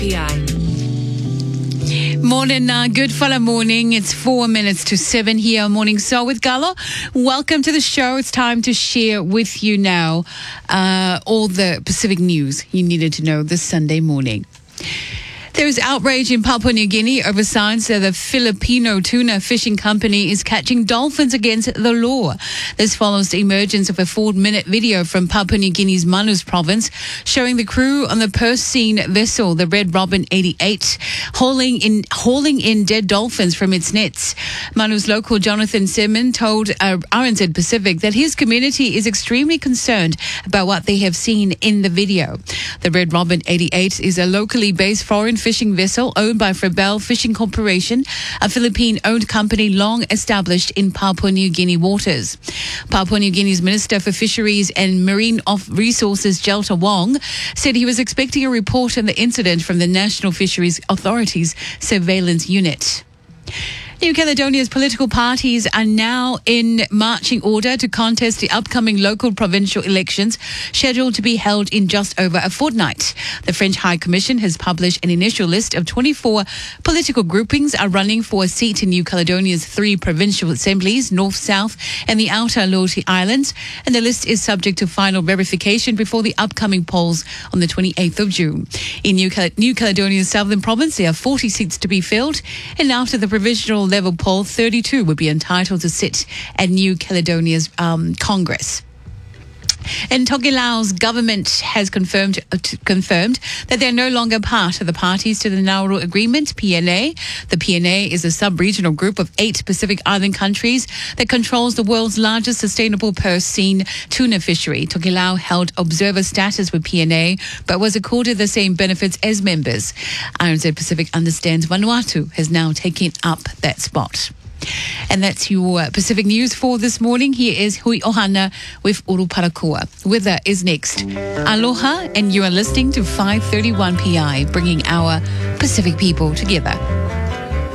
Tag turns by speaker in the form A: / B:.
A: PI.
B: Morning, Goodfella morning. It's 4 minutes to 7 here on Morning Soul with Gallo. Welcome to the show. It's time to share with you now all the Pacific news you needed to know this Sunday morning. There is outrage in Papua New Guinea over signs that the Filipino tuna fishing company is catching dolphins against the law. This follows the emergence of a 4-minute video from Papua New Guinea's Manus province showing the crew on the Persine vessel, the Red Robin 88, hauling in dead dolphins from its nets. Manus local Jonathan Seaman told RNZ Pacific that his community is extremely concerned about what they have seen in the video. The Red Robin 88 is a locally based foreign fishing vessel owned by Frebel Fishing Corporation, a Philippine-owned company long established in Papua New Guinea waters. Papua New Guinea's Minister for Fisheries and Marine Resources, Jelta Wong, said he was expecting a report on the incident from the National Fisheries Authority's surveillance unit. New Caledonia's political parties are now in marching order to contest the upcoming local provincial elections scheduled to be held in just over a fortnight. The French High Commission has published an initial list of 24 political groupings are running for a seat in New Caledonia's 3 provincial assemblies, North, South and the Outer Loyalty Islands, and the list is subject to final verification before the upcoming polls on the 28th of June. In New Caledonia's Southern Province, there are 40 seats to be filled, and after the provisional level poll, 32 would be entitled to sit at New Caledonia's Congress. And Tokelau's government has confirmed that they're no longer part of the parties to the Nauru Agreement, PNA. The PNA is a sub-regional group of 8 Pacific Island countries that controls the world's largest sustainable Persine tuna fishery. Tokelau held observer status with PNA, but was accorded the same benefits as members. RNZ Pacific understands Vanuatu has now taken up that spot. And that's your Pacific News for this morning. Here is Hui Ohana with Uru Parakua. Weather is next. Aloha, and you are listening to 531 PI, bringing our Pacific people together.